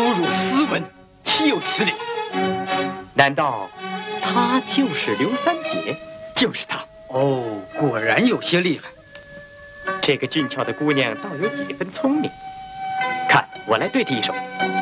辱斯文，岂有此理！ 难道他就是刘三姐？ 就是他。哦，果然有些厉害。 这个俊俏的姑娘倒有几分聪明。看，我来对她一手。